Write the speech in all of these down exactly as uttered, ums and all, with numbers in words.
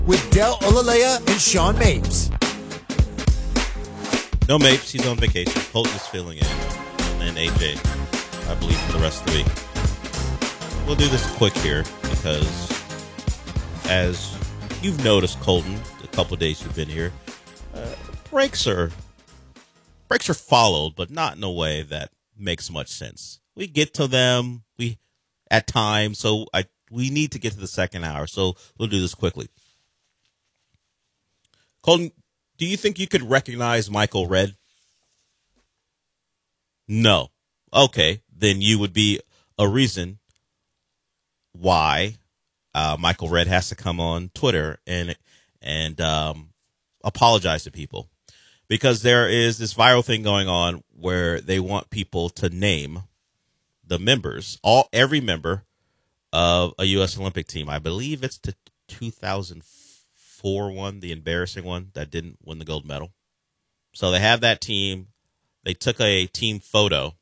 with Del Olalea and Sean Mapes. No Mapes, he's on vacation. Colton is filling in. And A J, I believe, for the rest of the week. We'll do this quick here because, as you've noticed, Colton, a couple of days you've been here, uh, breaks are breaks are followed, but not in a way that makes much sense. We get to them we at times, so I we need to get to the second hour, so we'll do this quickly. Colton, do you think you could recognize Michael Redd? No. Okay, then you would be a reason why uh, Michael Redd has to come on Twitter and and um, apologize to people. Because there is this viral thing going on where they want people to name the members, all every member of a U S Olympic team. I believe it's the two thousand four one, the embarrassing one that didn't win the gold medal. So they have that team. They took a team photo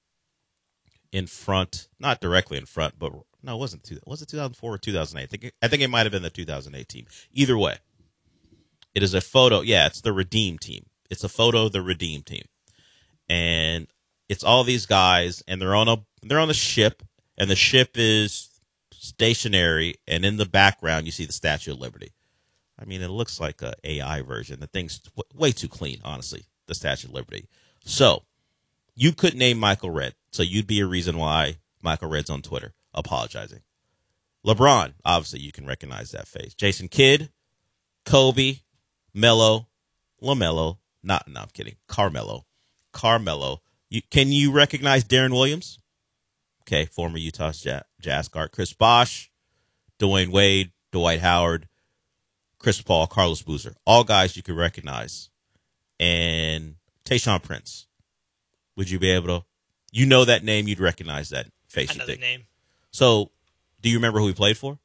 in front, not directly in front, but no, it wasn't. Two, was it two thousand four or two thousand eight? I think it, I think it might have been the two thousand eight team. Either way, it is a photo. Yeah, it's the Redeem team. It's a photo of the Redeem team, and it's all these guys, and they're on a they're on a ship, and the ship is stationary, and in the background you see the Statue of Liberty. I mean, it looks like a A I version. The thing's w- way too clean, honestly. The Statue of Liberty. So you could name Michael Redd, so you'd be a reason why Michael Redd's on Twitter apologizing. LeBron, obviously, you can recognize that face. Jason Kidd, Kobe, Melo, LaMelo. Not, no, I'm kidding. Carmelo. Carmelo. You, can you recognize Darren Williams? Okay, former Utah Jazz, Jazz guard. Chris Bosh, Dwayne Wade, Dwight Howard, Chris Paul, Carlos Boozer. All guys you could recognize. And Tayshaun Prince. Would you be able to? You know that name, you'd recognize that face. Another name. So, do you remember who he played for?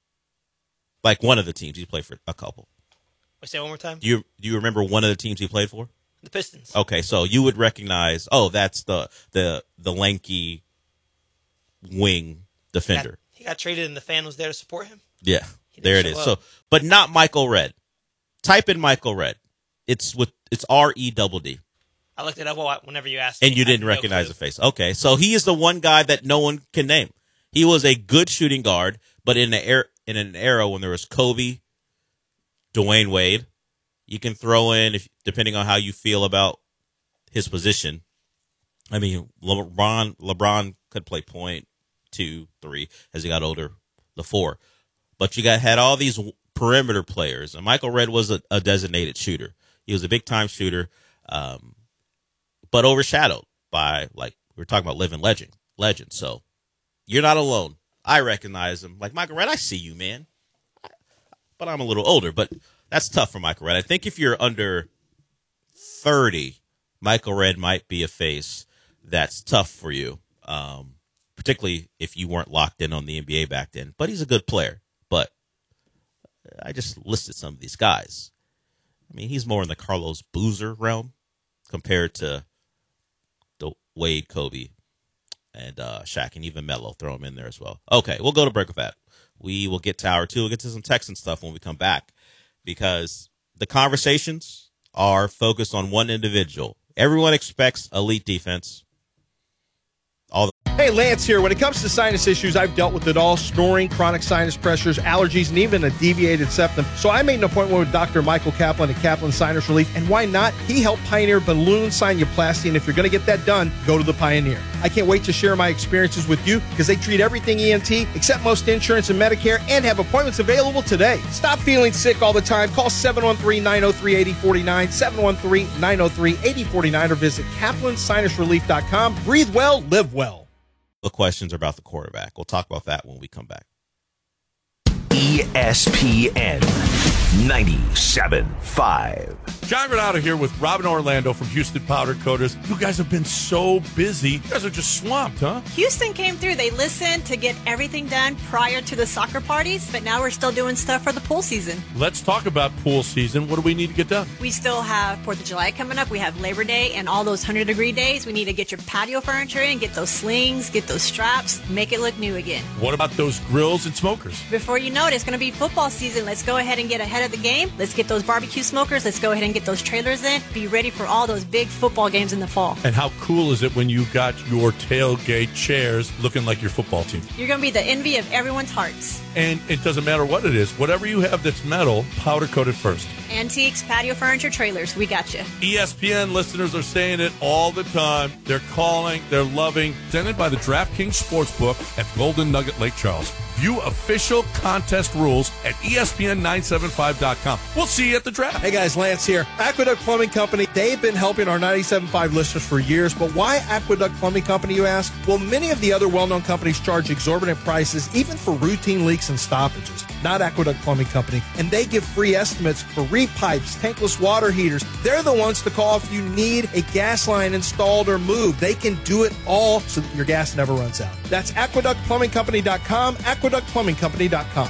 Like one of the teams. He played for a couple. Wait, say it one more time. Do you do you remember one of the teams he played for? The Pistons. Okay, so you would recognize. Oh, that's the the the lanky wing defender. He got, he got traded, and the fan was there to support him. Yeah, there it is. Up. So, but not Michael Redd. Type in Michael Redd. It's with it's R E double D. I looked it up whenever you asked. And me. you didn't recognize no the face. Okay, so he is the one guy that no one can name. He was a good shooting guard, but in the air in an era when there was Kobe, Dwayne Wade, you can throw in, if depending on how you feel about his position. I mean, LeBron LeBron could play point, two, three as he got older, the four. But you got had all these perimeter players, and Michael Redd was a, a designated shooter. He was a big time shooter, um, but overshadowed by, like we were talking about, living legend, legend. So you're not alone. I recognize him. Like, Michael Redd, I see you, man. But I'm a little older, but that's tough for Michael Redd. I think if you're under thirty, Michael Redd might be a face that's tough for you, um, particularly if you weren't locked in on the N B A back then. But he's a good player. But I just listed some of these guys. I mean, he's more in the Carlos Boozer realm compared to the Wade, Kobe, and uh, Shaq, and even Melo. Throw him in there as well. Okay, we'll go to break with that. We will get to hour two. We'll get to some text and stuff when we come back, because the conversations are focused on one individual. Everyone expects elite defense. All the- Hey, Lance here. When it comes to sinus issues, I've dealt with it all: snoring, chronic sinus pressures, allergies, and even a deviated septum. So I made an appointment with Doctor Michael Kaplan at Kaplan Sinus Relief. And why not? He helped pioneer balloon sinuplasty. And if you're going to get that done, go to the Pioneer. I can't wait to share my experiences with you, because they treat everything E N T, except most insurance and Medicare, and have appointments available today. Stop feeling sick all the time. Call seven one three, nine oh three, eight oh four nine, seven one three, nine oh three, eight oh four nine, or visit kaplan sinus relief dot com. Breathe well, live well. The questions are about the quarterback. We'll talk about that when we come back. E S P N ninety-seven point five. John Granado here with Robin Orlando from Houston Powder Coaters. You guys have been so busy. You guys are just swamped, huh? Houston came through. They listened to get everything done prior to the soccer parties, but now we're still doing stuff for the pool season. Let's talk about pool season. What do we need to get done? We still have fourth of July coming up. We have Labor Day and all those one hundred degree days. We need to get your patio furniture in, get those slings, get those straps, make it look new again. What about those grills and smokers? Before you know it, it's going to be football season. Let's go ahead and get ahead of the game. Let's get those barbecue smokers. Let's go ahead and get those trailers in. Be ready for all those big football games in the fall. And how cool is it when you got your tailgate chairs looking like your football team? You're going to be the envy of everyone's hearts. And it doesn't matter what it is. Whatever you have that's metal, powder coated first. Antiques, patio furniture, trailers. We got you. E S P N listeners are saying it all the time. They're calling, they're loving. Presented by the DraftKings Sportsbook at Golden Nugget Lake Charles. View official contest rules at E S P N nine seventy-five dot com. We'll see you at the draft. Hey guys, Lance here. Aqueduct Plumbing Company, they've been helping our ninety-seven point five listeners for years, but why Aqueduct Plumbing Company, you ask? Well, many of the other well-known companies charge exorbitant prices, even for routine leaks and stoppages. Not Aqueduct Plumbing Company, and they give free estimates for re-pipes, tankless water heaters. They're the ones to call if you need a gas line installed or moved. They can do it all so that your gas never runs out. That's aqueduct plumbing company dot com, aqueduct plumbing company dot com.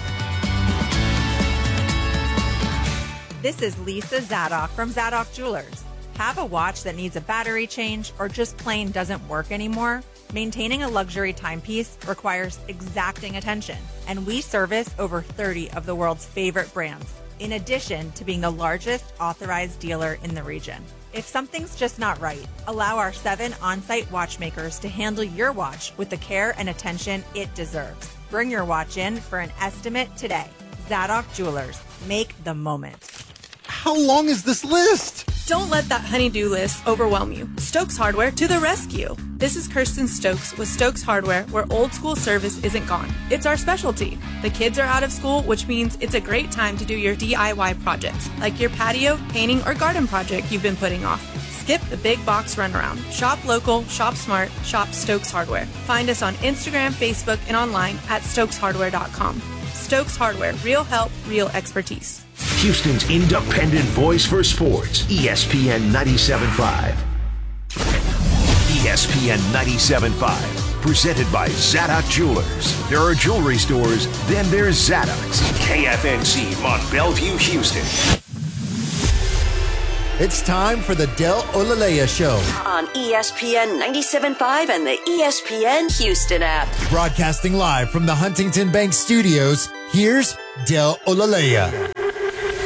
This is Lisa Zadok from Zadok Jewelers. Have a watch that needs a battery change or just plain doesn't work anymore? Maintaining a luxury timepiece requires exacting attention, and we service over thirty of the world's favorite brands, in addition to being the largest authorized dealer in the region. If something's just not right, allow our seven on-site watchmakers to handle your watch with the care and attention it deserves. Bring your watch in for an estimate today. Zadok Jewelers. Make the moment. How long is this list? Don't let that honey-do list overwhelm you. Stokes Hardware to the rescue. This is Kirsten Stokes with Stokes Hardware, where old school service isn't gone. It's our specialty. The kids are out of school, which means it's a great time to do your D I Y projects, like your patio, painting, or garden project you've been putting off. Skip the big box runaround. Shop local, shop smart, shop Stokes Hardware. Find us on Instagram, Facebook, and online at stokes hardware dot com. Stokes Hardware, real help, real expertise. Houston's independent voice for sports, E S P N ninety-seven point five. E S P N ninety-seven point five, presented by Zadok Jewelers. There are jewelry stores, then there's Zadok's. K F N C, Mont Bellevue, Houston. It's time for the Del Olalea Show. On E S P N ninety-seven point five and the E S P N Houston app. Broadcasting live from the Huntington Bank Studios, here's Del Olalea.